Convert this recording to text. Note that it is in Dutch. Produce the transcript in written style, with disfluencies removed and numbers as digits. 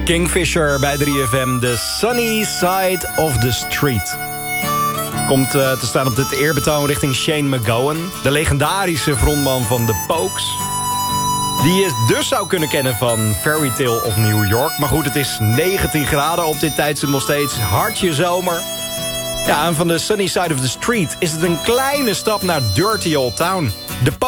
Kingfisher bij 3FM, The Sunny Side of the Street. Komt te staan op dit eerbetoon richting Shane McGowan, de legendarische frontman van The Pokes. Die je dus zou kunnen kennen van Fairy Tale of New York. Maar goed, het is 19 graden op dit tijdstip nog steeds. Hartje zomer. Ja, en van The Sunny Side of the Street is het een kleine stap naar Dirty Old Town. De